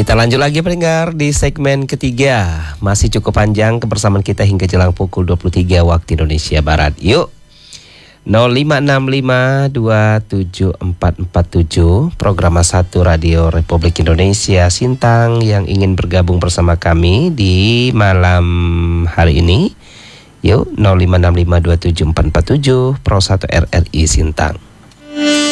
Kita lanjut lagi pendengar di segmen ketiga. Masih cukup panjang kebersamaan kita hingga jelang pukul 23 waktu Indonesia Barat. Yuk 0565274447 Program 1 Radio Republik Indonesia Sintang yang ingin bergabung bersama kami di malam hari ini. Yuk 0565274447 Pro 1 RRI Sintang.